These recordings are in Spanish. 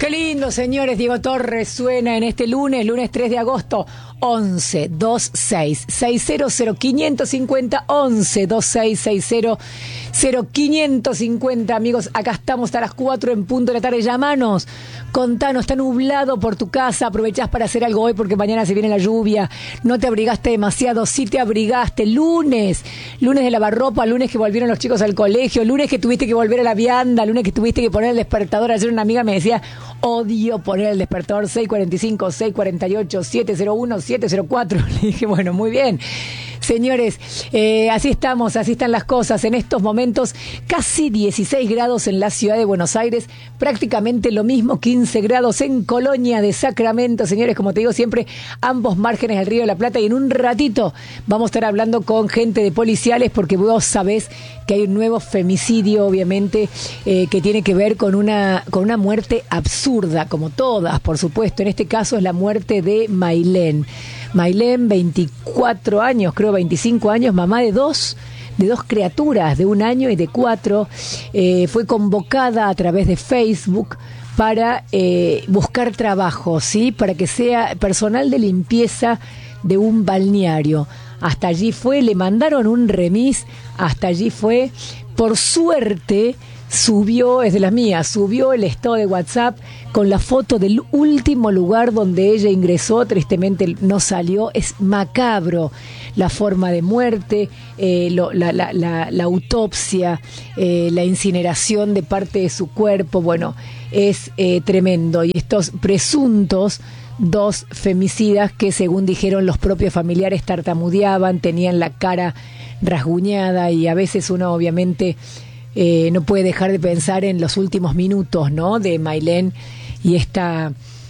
Qué lindo, señores. Diego Torres suena en este lunes 3 de agosto. 11 26 600 550 11 26 600 550. Amigos, acá estamos a las 4 en punto de la tarde. Llamanos, contanos, está nublado por tu casa, aprovechás para hacer algo hoy porque mañana se viene la lluvia, no te abrigaste demasiado, sí te abrigaste. Lunes de lavarropa, lunes que volvieron los chicos al colegio, lunes que tuviste que volver a la vianda, lunes que tuviste que poner el despertador. Ayer una amiga me decía, odio poner el despertador. 6:45, 6:48, 7:01, 7:04. Le dije, bueno, muy bien. Señores, así estamos, así están las cosas. En estos momentos, casi 16 grados en la ciudad de Buenos Aires, prácticamente lo mismo, 15 grados en Colonia de Sacramento. Señores, como te digo siempre, ambos márgenes del Río de la Plata. Y en un ratito vamos a estar hablando con gente de policiales, porque vos sabés que hay un nuevo femicidio, obviamente, que tiene que ver con una muerte absurda, como todas, por supuesto. En este caso es la muerte de Mailén. Mailén, 24 años, creo 25 años, mamá de dos criaturas, de 1 año y de 4, fue convocada a través de Facebook para buscar trabajo, ¿sí? Para que sea personal de limpieza de un balneario. Hasta allí fue, le mandaron un remis, hasta allí fue. Por suerte, subió, es de las mías, subió el estado de WhatsApp con la foto del último lugar donde ella ingresó. Tristemente no salió. Es macabro la forma de muerte, la autopsia, la incineración de parte de su cuerpo. Bueno, es tremendo. Y estos presuntos 2 femicidas que, según dijeron los propios familiares, tartamudeaban, tenían la cara rasguñada, y a veces uno obviamente no puede dejar de pensar en los últimos minutos, ¿no?, de Mailén y esta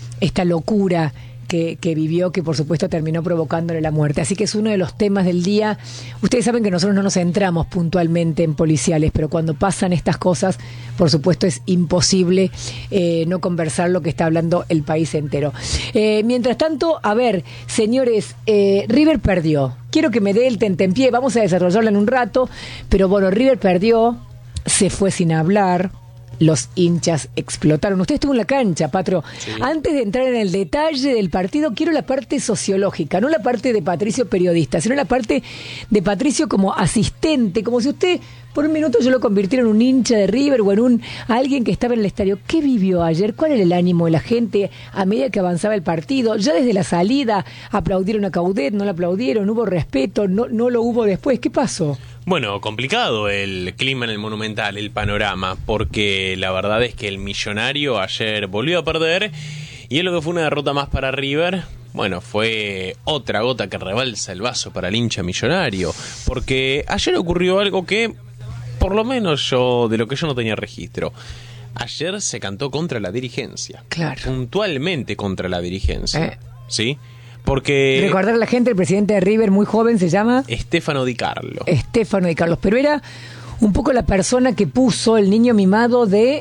locura que vivió, que por supuesto terminó provocándole la muerte. Así que es uno de los temas del día. Ustedes saben que nosotros no nos centramos puntualmente en policiales, pero cuando pasan estas cosas, por supuesto es imposible no conversar lo que está hablando el país entero. Mientras tanto, a ver, señores, River perdió. Quiero que me dé el tentempié, vamos a desarrollarlo en un rato, pero bueno, River perdió, se fue sin hablar. Los hinchas explotaron. Usted estuvo en la cancha, Patro. Sí. Antes de entrar en el detalle del partido, quiero la parte sociológica, no la parte de Patricio periodista, sino la parte de Patricio como asistente, como si usted por un minuto yo lo convirtiera en un hincha de River o en alguien que estaba en el estadio. ¿Qué vivió ayer? ¿Cuál era el ánimo de la gente a medida que avanzaba el partido? Ya desde la salida aplaudieron a Coudet, no lo aplaudieron, hubo respeto, no lo hubo después. ¿Qué pasó? Bueno, complicado el clima en el Monumental, el panorama, porque la verdad es que el Millonario ayer volvió a perder, y es lo que fue una derrota más para River. Bueno, fue otra gota que rebalsa el vaso para el hincha millonario, porque ayer ocurrió algo que, por lo menos de lo que yo no tenía registro, ayer se cantó contra la dirigencia. Claro. Puntualmente contra la dirigencia. ¿Sí? Porque recordar a la gente, el presidente de River, muy joven, se llama Stefano Di Carlo. Stefano Di Carlo, pero era un poco la persona que puso el niño mimado de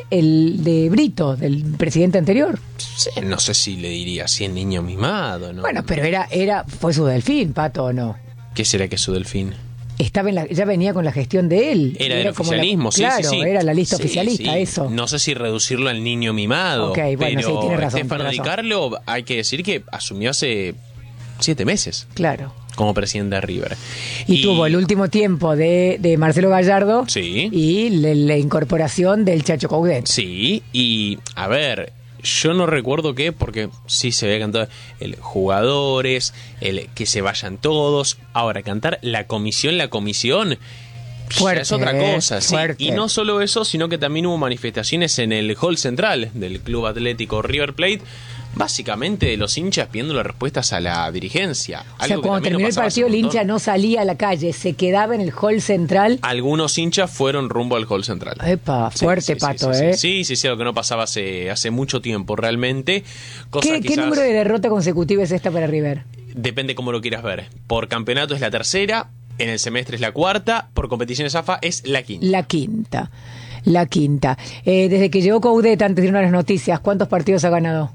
Brito, del presidente anterior. Sí, no sé si le diría así el niño mimado, ¿no? Bueno, pero fue su delfín, Pato, ¿o no? ¿Qué será que es su delfín? Estaba ya venía con la gestión de él. Era el oficialismo, sí. Era la lista oficialista, sí. Eso. No sé si reducirlo al niño mimado. Ok, bueno, pero sí, tiene razón. Stefano Di Carlo, hay que decir que asumió hace 7 meses. Claro. Como presidente de River. Y tuvo el último tiempo de Marcelo Gallardo. Sí. Y la incorporación del Chacho Coudet. Sí, y a ver, yo no recuerdo qué, porque sí se había cantado el jugadores, el que se vayan todos. Ahora, cantar la comisión, fuerte, es otra cosa, sí. Y no solo eso, sino que también hubo manifestaciones en el hall central del Club Atlético River Plate, básicamente de los hinchas pidiendo las respuestas a la dirigencia. O sea, cuando terminó el partido, el hincha no salía a la calle, se quedaba en el hall central. Algunos hinchas fueron rumbo al hall central. Epa, fuerte, sí, Pato, Sí, algo que no pasaba hace mucho tiempo realmente. ¿Qué número de derrota consecutiva es esta para River? Depende cómo lo quieras ver. Por campeonato es la 3ª, en el semestre es la 4ª, por competiciones AFA es la 5ª. La quinta. Desde que llegó Coudet, antes de irnos a las noticias, ¿cuántos partidos ha ganado?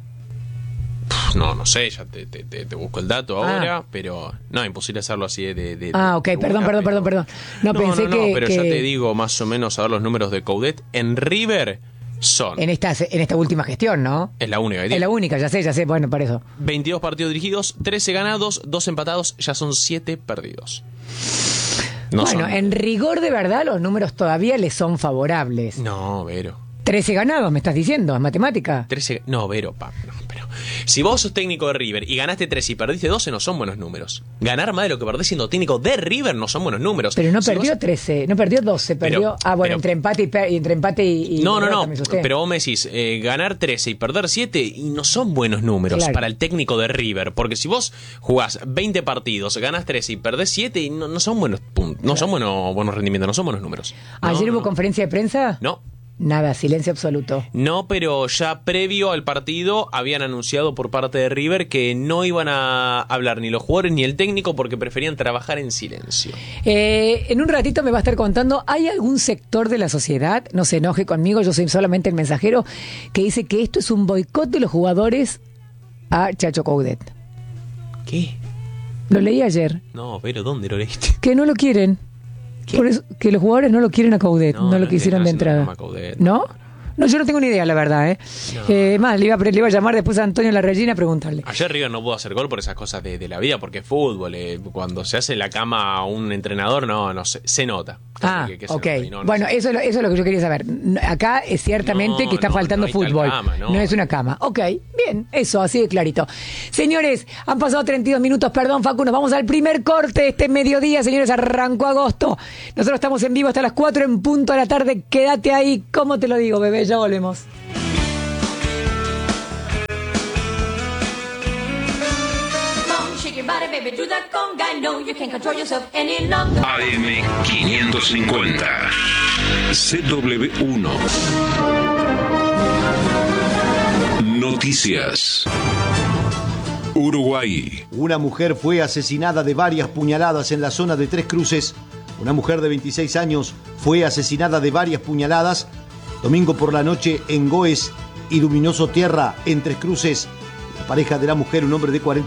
No sé, ya te busco el dato ahora, pero no, imposible hacerlo así ok, perdón. No, pensé que... pero ya te digo más o menos a ver los números de Coudet. En River, son... En esta última gestión, ¿no? Es la única que tiene. Es la única, ya sé, bueno, por eso. 22 partidos dirigidos, 13 ganados, 2 empatados, ya son 7 perdidos. No bueno, son... en rigor de verdad los números todavía les son favorables. No, Vero. 13 ganados, me estás diciendo, es matemática. 13... No, Vero, no, pero... Si vos sos técnico de River y ganaste 13 y perdiste 12, no son buenos números. Ganar más de lo que perdés siendo técnico de River no son buenos números. Pero no si perdió vos... 13, no perdió 12, perdió... Pero, entre empate y No, me pero vos me decís, ganar 13 y perder 7 y no son buenos números claro. para el técnico de River. Porque si vos jugás 20 partidos, ganás 13 y perdés 7 y no son buenos puntos, no son buenos rendimientos, no son buenos números. ¿Ayer hubo conferencia de prensa? No. Nada, silencio absoluto. No, pero ya previo al partido habían anunciado por parte de River que no iban a hablar ni los jugadores ni el técnico porque preferían trabajar en silencio. En un ratito me va a estar contando, ¿hay algún sector de la sociedad, no se enoje conmigo, yo soy solamente el mensajero, que dice que esto es un boicot de los jugadores a Chacho Coudet? ¿Qué? Lo leí ayer. No, pero ¿dónde lo leíste? Que no lo quieren. Por eso, que los jugadores no lo quieren a Coudet, no lo quisieron de entrada. ¿No? No, yo no tengo ni idea, la verdad, ¿eh? No. Más, le iba a llamar después a Antonio Larregina a preguntarle. Ayer River no pudo hacer gol por esas cosas de la vida, porque es fútbol. Cuando se hace la cama a un entrenador, no se nota. Que ok. Bueno, eso es lo que yo quería saber. Acá es ciertamente que está faltando fútbol. Cama, no es una cama. Ok, bien, eso, así de clarito. Señores, han pasado 32 minutos, perdón, Facu, nos vamos al primer corte este mediodía, señores, arrancó agosto. Nosotros estamos en vivo hasta las 4 en punto de la tarde. Quédate ahí, ¿cómo te lo digo, bebé? Ya volvemos. AM 550 CW1 Noticias. Uruguay. Una mujer fue asesinada de varias puñaladas en la zona de Tres Cruces. Una mujer de 26 años fue asesinada de varias puñaladas domingo por la noche en Goes y Luminoso Tierra, en Tres Cruces. La pareja de la mujer, un hombre de 40